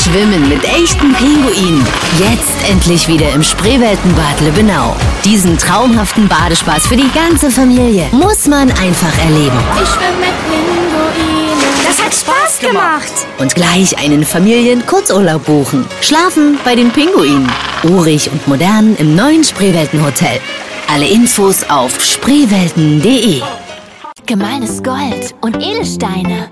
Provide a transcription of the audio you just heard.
Schwimmen mit echten Pinguinen. Jetzt endlich wieder im Spreeweltenbad Lübbenau. Diesen traumhaften Badespaß für die ganze Familie muss man einfach erleben. Ich schwimme mit Pinguinen. Das hat Spaß gemacht. Und gleich einen Familien-Kurzurlaub buchen. Schlafen bei den Pinguinen. Urig und modern im neuen Spreeweltenhotel. Alle Infos auf spreewelten.de. Gemahlenes Gold und Edelsteine.